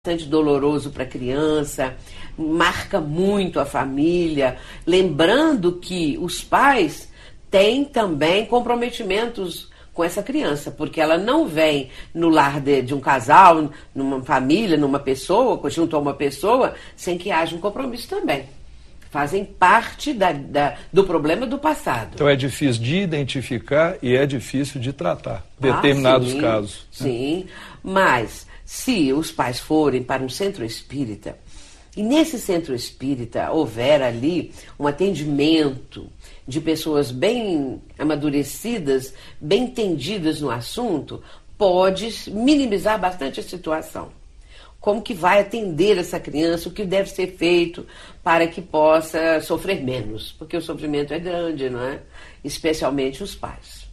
bastante doloroso para a criança, marca muito a família, lembrando que os pais têm também comprometimentos com essa criança, porque ela não vem no lar de um casal, numa família, numa pessoa, junto a uma pessoa, sem que haja um compromisso também. Fazem parte do problema do passado. Então é difícil de identificar e é difícil de tratar determinados casos. Sim, mas se os pais forem para um centro espírita, e nesse centro espírita houver ali um atendimento de pessoas bem amadurecidas, bem entendidas no assunto, pode minimizar bastante a situação. Como que vai atender essa criança, o que deve ser feito para que possa sofrer menos, porque o sofrimento é grande, não é? Especialmente os pais.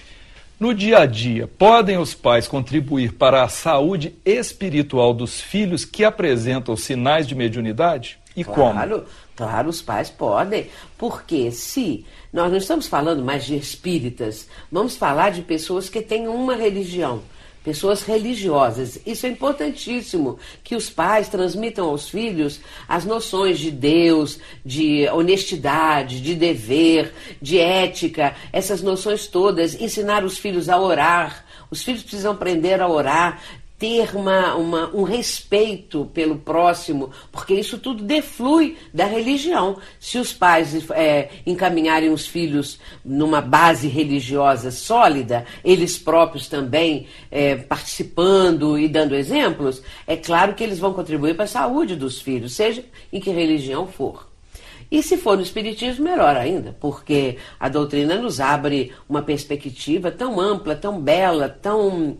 No dia a dia, podem os pais contribuir para a saúde espiritual dos filhos que apresentam sinais de mediunidade? E como? Claro, os pais podem, porque se nós não estamos falando mais de espíritas, vamos falar de pessoas que têm uma religião, pessoas religiosas. Isso é importantíssimo, que os pais transmitam aos filhos as noções de Deus, de honestidade, de dever, de ética, essas noções todas, ensinar os filhos a orar. Os filhos precisam aprender a orar, ter um respeito pelo próximo, porque isso tudo deflui da religião. Se os pais encaminharem os filhos numa base religiosa sólida, eles próprios também participando e dando exemplos, é claro que eles vão contribuir para a saúde dos filhos, seja em que religião for. E se for no espiritismo, melhor ainda, porque a doutrina nos abre uma perspectiva tão ampla, tão bela, tão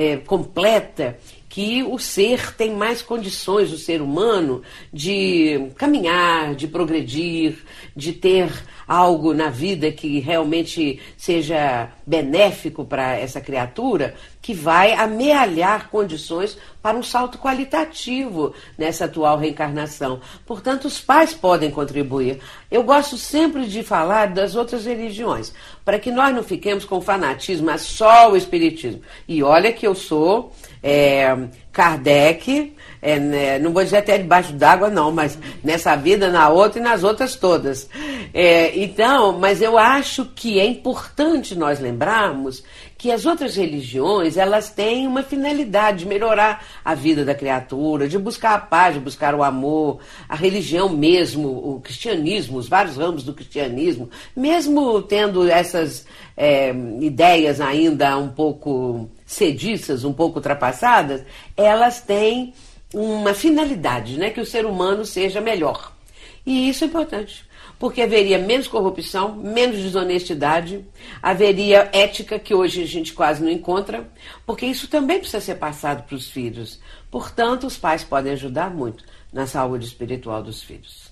completa, que o ser tem mais condições, o ser humano, de caminhar, de progredir, de ter algo na vida que realmente seja benéfico para essa criatura, que vai amealhar condições para um salto qualitativo nessa atual reencarnação. Portanto, os pais podem contribuir. Eu gosto sempre de falar das outras religiões, para que nós não fiquemos com fanatismo, mas só o espiritismo. E olha que eu sou Kardec, não vou dizer até debaixo d'água não, mas nessa vida, na outra e nas outras todas. Então, mas eu acho que é importante nós lembrarmos que as outras religiões, elas têm uma finalidade de melhorar a vida da criatura, de buscar a paz, de buscar o amor. A religião mesmo, o cristianismo, os vários ramos do cristianismo, mesmo tendo essas ideias ainda um pouco sediças, um pouco ultrapassadas, elas têm uma finalidade, né, que o ser humano seja melhor. E isso é importante, porque haveria menos corrupção, menos desonestidade, haveria ética que hoje a gente quase não encontra, porque isso também precisa ser passado para os filhos. Portanto, os pais podem ajudar muito na saúde espiritual dos filhos.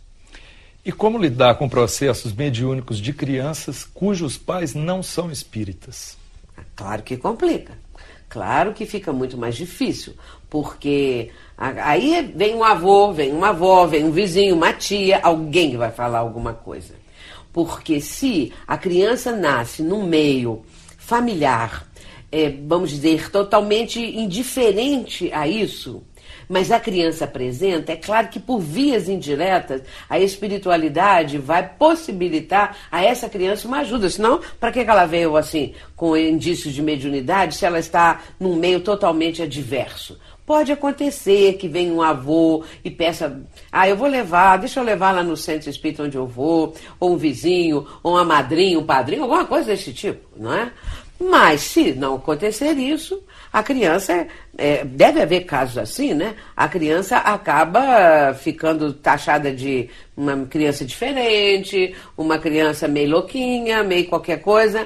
E como lidar com processos mediúnicos de crianças cujos pais não são espíritas? Claro que complica. Claro que fica muito mais difícil, porque aí vem um avô, vem uma avó, vem um vizinho, uma tia, alguém que vai falar alguma coisa. Porque se a criança nasce num meio familiar, vamos dizer, totalmente indiferente a isso, mas a criança apresenta, é claro que por vias indiretas, a espiritualidade vai possibilitar a essa criança uma ajuda. Senão, para que ela veio assim, com indícios de mediunidade, se ela está num meio totalmente adverso? Pode acontecer que venha um avô e peça, deixa eu levar lá no centro espírita onde eu vou, ou um vizinho, ou uma madrinha, um padrinho, alguma coisa desse tipo, não é? Mas, se não acontecer isso, a criança, deve haver casos assim, né? A criança acaba ficando taxada de uma criança diferente, uma criança meio louquinha, meio qualquer coisa,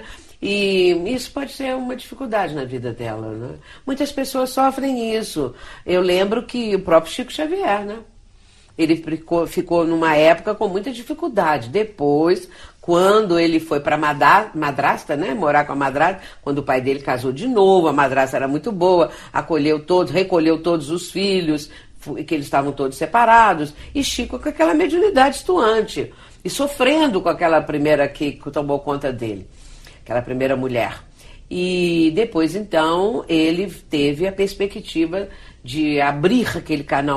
e isso pode ser uma dificuldade na vida dela, né? Muitas pessoas sofrem isso. Eu lembro que o próprio Chico Xavier, né? Ele ficou numa época com muita dificuldade. Depois, quando ele foi para madrasta, né, morar com a madrasta, quando o pai dele casou de novo, a madrasta era muito boa, recolheu todos os filhos, que eles estavam todos separados, e Chico com aquela mediunidade estuante, e sofrendo com aquela primeira que tomou conta dele, aquela primeira mulher. E depois, então, ele teve a perspectiva de abrir aquele canal